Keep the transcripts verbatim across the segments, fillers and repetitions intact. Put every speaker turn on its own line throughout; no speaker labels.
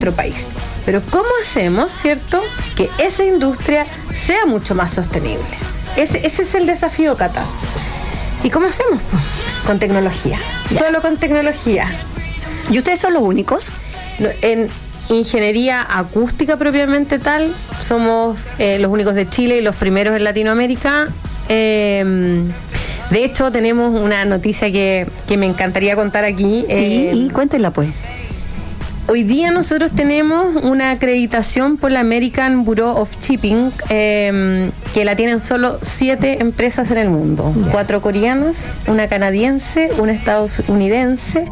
nuestro país. Pero ¿cómo hacemos, cierto, que esa industria sea mucho más sostenible? Ese, ese es el desafío, Cata. ¿Y cómo hacemos? Pues, con tecnología. Ya. Solo con tecnología.
¿Y ustedes son los únicos?
En ingeniería acústica propiamente tal, somos eh, los únicos de Chile y los primeros en Latinoamérica. Eh, de hecho, tenemos una noticia que, que me encantaría contar aquí.
Eh, ¿Y, y cuéntenla, pues.
Hoy día nosotros tenemos una acreditación por la American Bureau of Shipping, eh, que la tienen solo siete empresas en el mundo. Yeah. Cuatro coreanas, una canadiense, una estadounidense,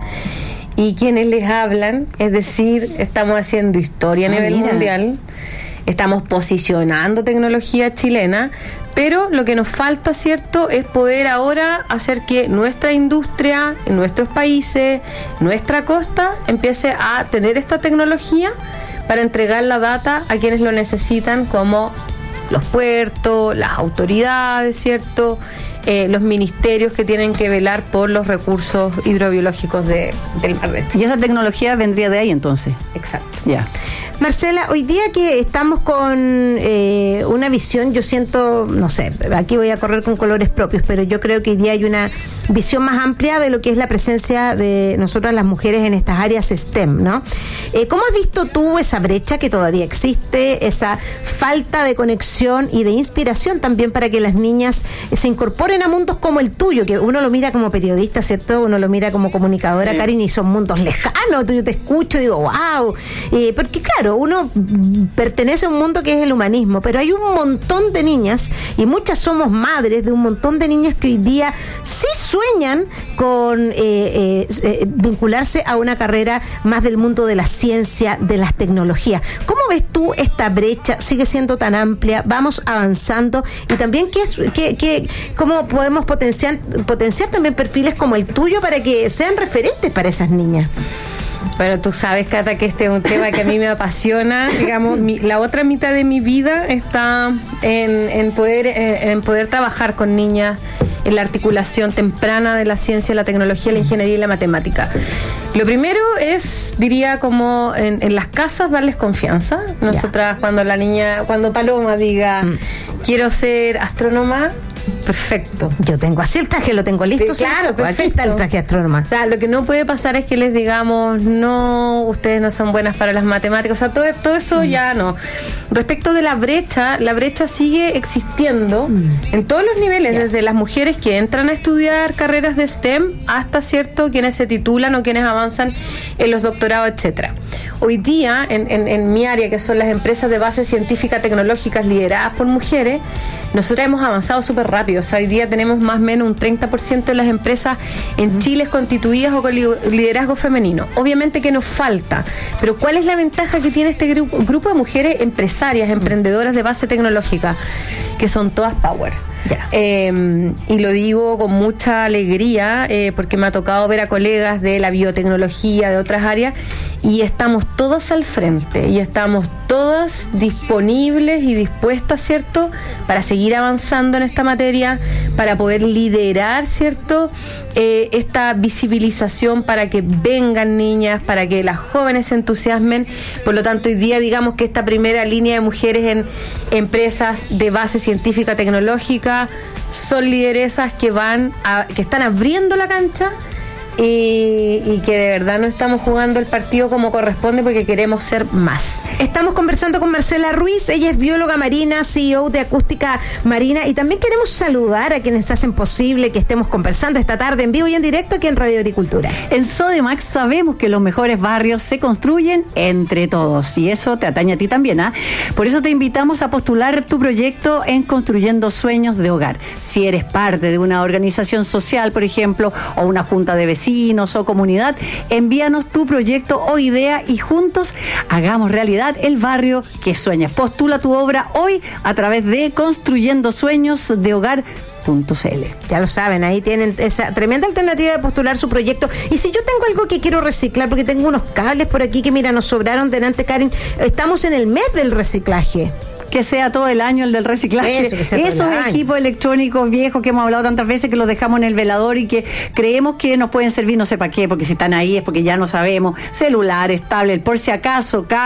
y quienes les hablan, es decir, estamos haciendo historia a nivel ah, mundial, estamos posicionando tecnología chilena, pero lo que nos falta, ¿cierto?, es poder ahora hacer que nuestra industria, en nuestros países, nuestra costa, empiece a tener esta tecnología para entregar la data a quienes lo necesitan, como los puertos, las autoridades, ¿cierto?, eh, los ministerios que tienen que velar por los recursos hidrobiológicos de, del Mar de Chile.
¿Y esa tecnología vendría de ahí entonces?
Exacto.
Ya. Yeah.
Marcela, hoy día que estamos con eh, una visión, yo siento, no sé, aquí voy a correr con colores propios, pero yo creo que hoy día hay una visión más amplia de lo que es la presencia de nosotras las mujeres en estas áreas STEM, ¿no? Eh, ¿Cómo has visto tú esa brecha que todavía existe, esa falta de conexión y de inspiración también para que las niñas se incorporen a mundos como el tuyo, que uno lo mira como periodista, ¿cierto? Uno lo mira como comunicadora, sí. Karin, y son mundos lejanos, yo te escucho y digo, wow, eh, porque claro, uno pertenece a un mundo que es el humanismo, pero hay un montón de niñas, y muchas somos madres de un montón de niñas que hoy día sí sueñan con eh, eh, eh, vincularse a una carrera más del mundo de la ciencia, de las tecnologías. ¿Cómo ves tú esta brecha? ¿Sigue siendo tan amplia? ¿Vamos avanzando? Y también, ¿qué es, qué, qué, ¿cómo podemos potenciar, potenciar también perfiles como el tuyo para que sean referentes para esas niñas?
Bueno, tú sabes, Cata, que este es un tema que a mí me apasiona. Digamos, mi, la otra mitad de mi vida está en, en, poder, en, en poder trabajar con niñas en la articulación temprana de la ciencia, la tecnología, la ingeniería y la matemática. Lo primero es, diría, como en, en las casas darles confianza. Nosotras, yeah. cuando la niña, cuando Paloma diga, mm. quiero ser astrónoma, perfecto.
Yo tengo así el traje, lo tengo listo.
Sí, claro,
perfecto. Aquí está el traje astrónoma.
O sea, lo que no puede pasar es que les digamos, no, ustedes no son buenas para las matemáticas. O sea, todo, todo eso mm. ya no. Respecto de la brecha, la brecha sigue existiendo mm. en todos los niveles, yeah. desde las mujeres que entran a estudiar carreras de STEM hasta, cierto, quienes se titulan o quienes avanzan en los doctorados, etcétera. Hoy día, en, en, en mi área, que son las empresas de base científica tecnológicas lideradas por mujeres, nosotros hemos avanzado súper rápido. O sea, hoy día tenemos más o menos un treinta por ciento de las empresas en Chile constituidas o con liderazgo femenino. Obviamente que nos falta, pero ¿cuál es la ventaja que tiene este grupo, grupo de mujeres empresarias, emprendedoras de base tecnológica? Que son todas power. Yeah. Eh, y lo digo con mucha alegría eh, porque me ha tocado ver a colegas de la biotecnología, de otras áreas, y estamos todas al frente y estamos todas disponibles y dispuestas, ¿cierto?, para seguir avanzando en esta materia, para poder liderar, ¿cierto?, eh, esta visibilización para que vengan niñas, para que las jóvenes se entusiasmen. Por lo tanto, hoy día digamos que esta primera línea de mujeres en empresas de base científica tecnológica son lideresas que van a, que están abriendo la cancha y, y que de verdad no estamos jugando el partido como corresponde porque queremos ser más.
Estamos conversando con Marcela Ruiz, ella es bióloga marina, C E O de Acústica Marina, y también queremos saludar a quienes hacen posible que estemos conversando esta tarde en vivo y en directo aquí en Radio Agricultura.
En Sodimac sabemos que los mejores barrios se construyen entre todos, y eso te atañe a ti también, ¿ah? ¿eh? Por eso te invitamos a postular tu proyecto en Construyendo Sueños de Hogar. Si eres parte de una organización social, por ejemplo, o una junta de vecinos o comunidad, envíanos tu proyecto o idea y juntos hagamos realidad el barrio que sueñas. Postula tu obra hoy a través de construyendo sueños de hogar punto c l.
Ya lo saben, ahí tienen esa tremenda alternativa de postular su proyecto. Y si yo tengo algo que quiero reciclar, porque tengo unos cables por aquí que, mira, nos sobraron delante, Karin, estamos en el mes del reciclaje.
Que sea todo el año el del reciclaje. Eso, esos equipos electrónicos viejos que hemos hablado tantas veces, que los dejamos en el velador y que creemos que nos pueden servir no sé para qué, porque si están ahí es porque ya no sabemos. Celulares, tablets, por si acaso,